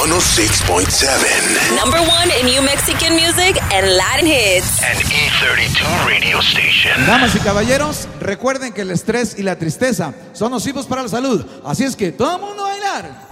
106.7. Number one in New Mexican music and Latin hits. An E32 radio station. Damas y caballeros, recuerden que el estrés y la tristeza son nocivos para la salud. Así es que todo el mundo a bailar.